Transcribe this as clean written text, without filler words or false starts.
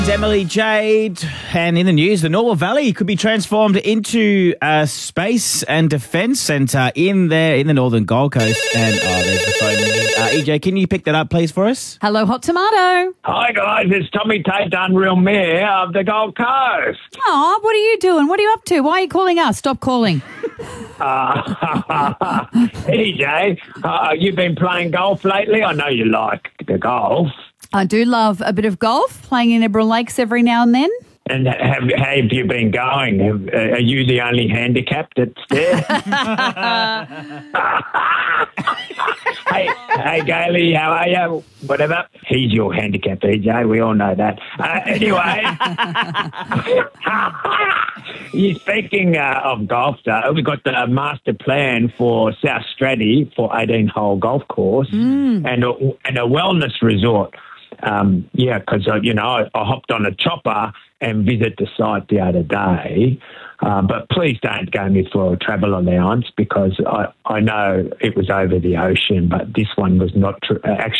Emily Jade, and in the news, the Norwell Valley could be transformed into a space and defence centre in the northern Gold Coast. And there's the phone ringing. EJ, can you pick that up, please, for us? Hello, Hot Tomato. Hi guys, it's Tommy Tate, the Unreal Mayor of the Gold Coast. Oh, what are you doing? What are you up to? Why are you calling us? Stop calling. EJ, you've been playing golf lately? I know you like the golf. I do love a bit of golf, playing in Eberron Lakes every now and then. And how have you been going? Are you the only handicap that's there? Hey, Gailey, how are you? Whatever. He's your handicap, EJ. We all know that. Anyway, speaking of golf, we've got the master plan for South Stratty for 18-hole golf course and a wellness resort. Because, I hopped on a chopper and visited the site the other day. But please don't go me for a travel allowance because I know it was over the ocean, but this one was not actually